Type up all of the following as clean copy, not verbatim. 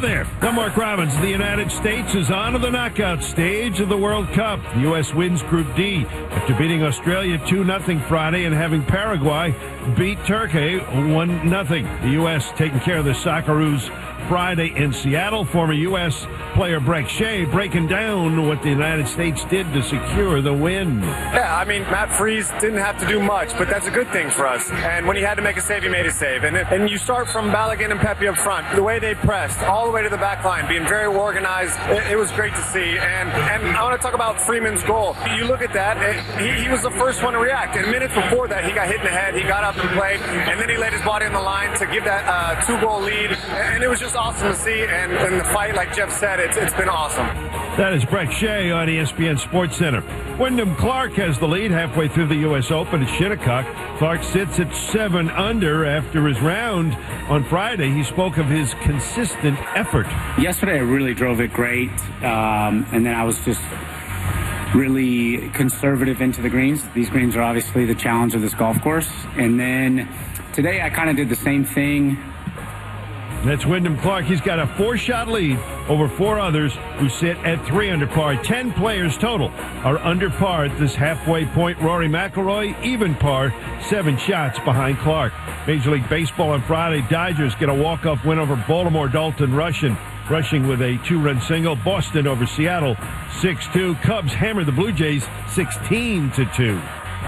there. I'm Mark Robbins. The United States is on to the knockout stage of the World Cup. The U.S. wins Group D after beating Australia 2-0 Friday and having Paraguay beat Turkey 1-0. The U.S. taking care of the Socceroos Friday in Seattle. Former U.S. player Brek Shea breaking down what the United States did to secure the win. Yeah, I mean, Matt Freese didn't have to do much, but that's a good thing for us. And when he had to make a save, he made a save. And you start from Balogun and Pepe up front. The way they pressed all the way to the back line, being very organized, it was great to see. And I want to talk about Freeman's goal. You look at that, he was the first one to react. And minutes before that, he got hit in the head, he got up and played, and then he laid his body on the line to give that 2-goal lead. And it was just awesome to see, and the fight, like Jeff said, it's been awesome. That is Brek Shea on ESPN Sports Center. Wyndham Clark has the lead halfway through the U.S. Open at Shinnecock. Clark sits at 7 under after his round on Friday. He spoke of his consistent effort. Yesterday I really drove it great, and then I was just really conservative into the greens. These greens are obviously the challenge of this golf course. And then today I kind of did the same thing. That's Wyndham Clark. He's got a 4-shot lead over 4 others who sit at 3 under par. 10 players total are under par at this halfway point. Rory McIlroy, even par, 7 shots behind Clark. Major League Baseball on Friday. Dodgers get a walk-off win over Baltimore. Dalton rushing with a 2-run single. Boston over Seattle, 6-2. Cubs hammer the Blue Jays 16-2.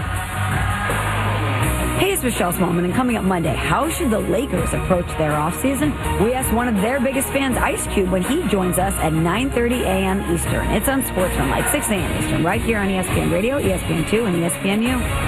Hey, it's Michelle Smallman, and coming up Monday, how should the Lakers approach their offseason? We asked one of their biggest fans, Ice Cube, when he joins us at 9:30 a.m. Eastern. It's on Sportsman Light, 6 a.m. Eastern, right here on ESPN Radio, ESPN2, and ESPNU.